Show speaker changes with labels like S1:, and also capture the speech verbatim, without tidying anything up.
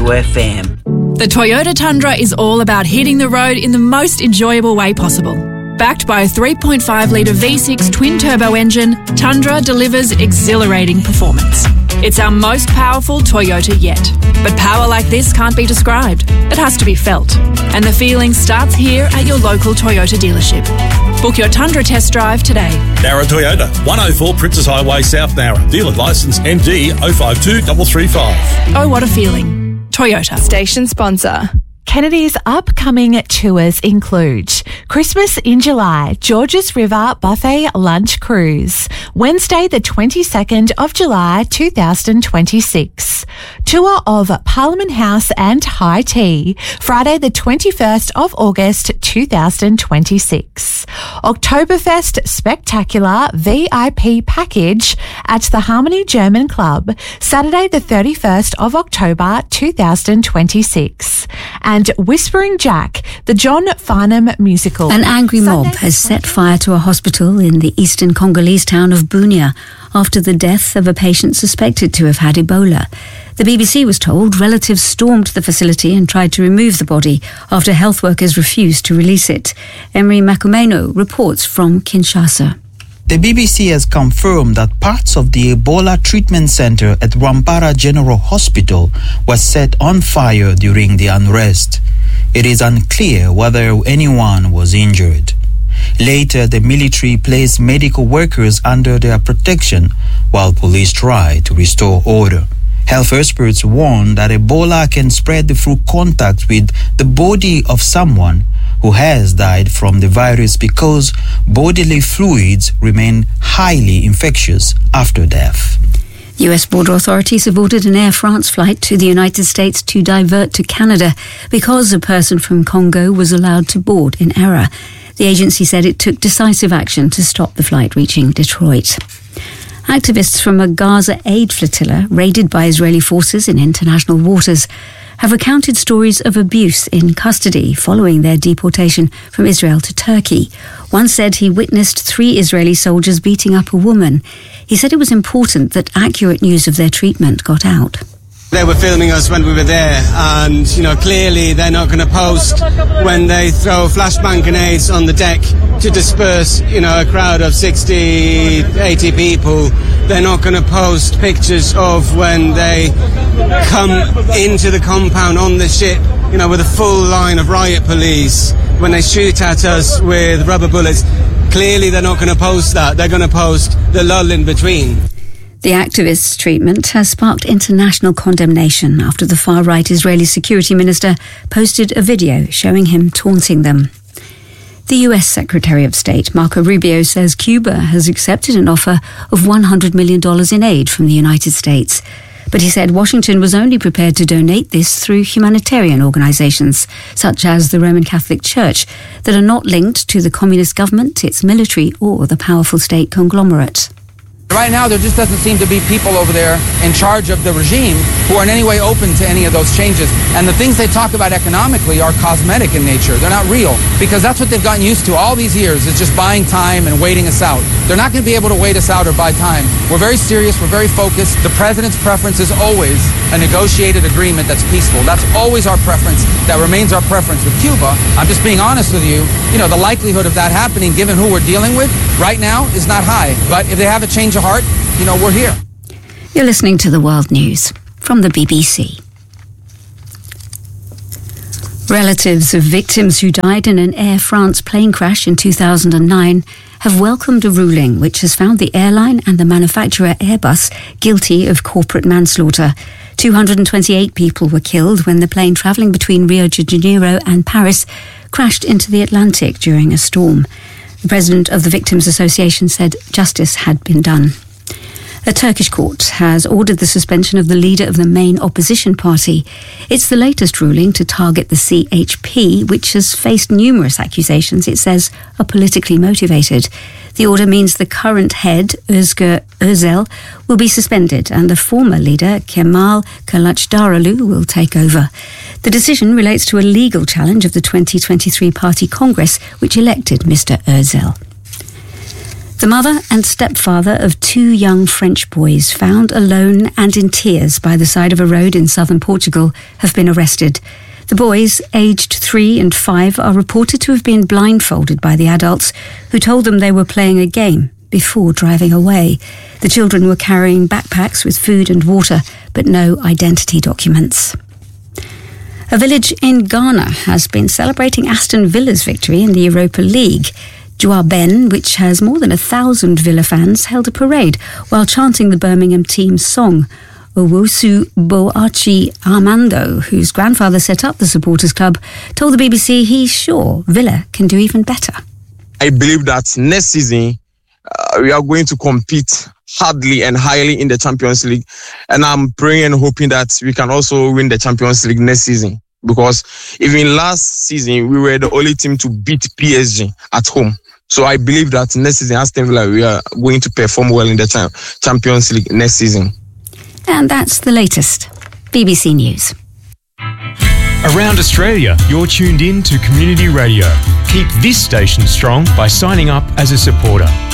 S1: two F M.
S2: The Toyota Tundra is all about hitting the road in the most enjoyable way possible. Backed by a three point five litre V six twin-turbo engine, Tundra delivers exhilarating performance. It's our most powerful Toyota yet. But power like this can't be described. It has to be felt. And the feeling starts here at your local Toyota dealership. Book your Tundra test drive today.
S3: Nara Toyota, one oh four Princess Highway, South Nara. Dealer licence N D zero five two three three five.
S2: Oh, what a feeling. Toyota.
S4: Station sponsor.
S5: Kennedy's upcoming tours include Christmas in July, Georges River Buffet Lunch Cruise, Wednesday the twenty-second of July two thousand twenty-six, tour of Parliament House and High Tea, Friday the twenty-first of August two thousand twenty-six, Oktoberfest Spectacular V I P package at the Harmony German Club, Saturday the thirty-first of October two thousand twenty-six, and Whispering Jack, the John Farnham musical.
S6: An angry mob has set fire to a hospital in the eastern Congolese town of Bunia after the death of a patient suspected to have had Ebola. The B B C was told relatives stormed the facility and tried to remove the body after health workers refused to release it. Emery Makumeno reports from Kinshasa.
S7: The B B C has confirmed that parts of the Ebola treatment center at Rwampara General Hospital were set on fire during the unrest. It is unclear whether anyone was injured. Later, the military placed medical workers under their protection while police tried to restore order. Health experts warn that Ebola can spread through contact with the body of someone who has died from the virus because bodily fluids remain highly infectious after death.
S6: U S border authorities have ordered an Air France flight to the United States to divert to Canada because a person from Congo was allowed to board in error. The agency said it took decisive action to stop the flight reaching Detroit. Activists from a Gaza aid flotilla raided by Israeli forces in international waters have recounted stories of abuse in custody following their deportation from Israel to Turkey. One said he witnessed three Israeli soldiers beating up a woman. He said it was important that accurate news of their treatment got out.
S8: They were filming us when we were there, and, you know, clearly they're not going to post when they throw flashbang grenades on the deck to disperse, you know, a crowd of sixty, eighty people. They're not going to post pictures of when they come into the compound on the ship, you know, with a full line of riot police, when they shoot at us with rubber bullets. Clearly they're not going to post that. They're going to post the lull in between.
S6: The activists' treatment has sparked international condemnation after the far-right Israeli security minister posted a video showing him taunting them. The U S Secretary of State, Marco Rubio, says Cuba has accepted an offer of one hundred million dollars in aid from the United States. But he said Washington was only prepared to donate this through humanitarian organizations, such as the Roman Catholic Church, that are not linked to the communist government, its military, or the powerful state conglomerate.
S9: Right now, there just doesn't seem to be people over there in charge of the regime who are in any way open to any of those changes. And the things they talk about economically are cosmetic in nature. They're not real, because that's what they've gotten used to all these years, is just buying time and waiting us out. They're not going to be able to wait us out or buy time. We're very serious. We're very focused. The president's preference is always a negotiated agreement that's peaceful. That's always our preference. That remains our preference with Cuba. I'm just being honest with you. You know, the likelihood of that happening, given who we're dealing with right now, is not high. But if they have a change of heart, you know, we're here.
S6: You're listening to the World News from the B B C. Relatives of victims who died in an Air France plane crash in two thousand nine have welcomed a ruling which has found the airline and the manufacturer Airbus guilty of corporate manslaughter. two hundred twenty-eight people were killed when the plane travelling between Rio de Janeiro and Paris crashed into the Atlantic during a storm. The president of the Victims Association said justice had been done. A Turkish court has ordered the suspension of the leader of the main opposition party. It's the latest ruling to target the C H P, which has faced numerous accusations it says are politically motivated. The order means the current head, Özgür Özel, will be suspended and the former leader, Kemal Kılıçdaroğlu, will take over. The decision relates to a legal challenge of the twenty twenty-three Party Congress, which elected Mister Özel. The mother and stepfather of two young French boys found alone and in tears by the side of a road in southern Portugal have been arrested. The boys, aged three and five, are reported to have been blindfolded by the adults who told them they were playing a game before driving away. The children were carrying backpacks with food and water, but no identity documents. A village in Ghana has been celebrating Aston Villa's victory in the Europa League. Juaben, which has more than a thousand Villa fans, held a parade while chanting the Birmingham team's song. Owosu Boachi Armando, whose grandfather set up the supporters club, told the B B C he's sure Villa can do even better.
S1: I believe that next season uh, we are going to compete hardly and highly in the Champions League, and I'm praying and hoping that we can also win the Champions League next season, because even last season we were the only team to beat P S G at home. So I believe that next season, Aston Villa, we are going to perform well in the Champions League next season.
S6: And that's the latest. B B C News.
S4: Around Australia, you're tuned in to Community Radio. Keep this station strong by signing up as a supporter.